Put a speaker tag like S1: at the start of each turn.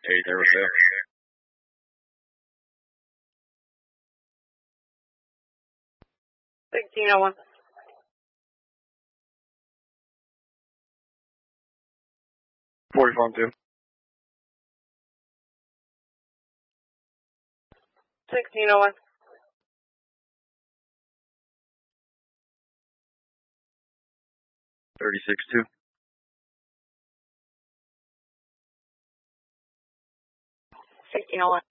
S1: Hey, there was there.
S2: 1601.
S1: 44 2.
S2: 1601.
S1: 36 2.
S2: 1601.